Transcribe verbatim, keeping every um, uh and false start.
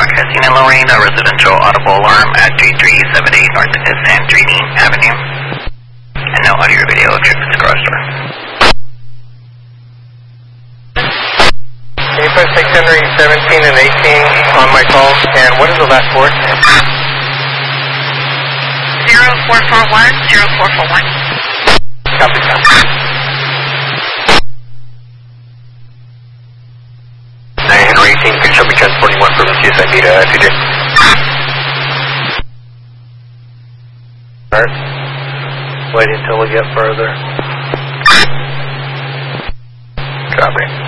broadcasting in Lorraine, a residential audible alarm at three three seven eight North Sandrini Avenue. And no audio or video trip to the garage door. Can you put six Henry seventeen and eighteen on my call? And what is the last port? zero four four one, zero four four one. Copy that. nine Henry eighteen, can show me transporting one from C S I B to F P J. Alright. Wait until we get further. Copy.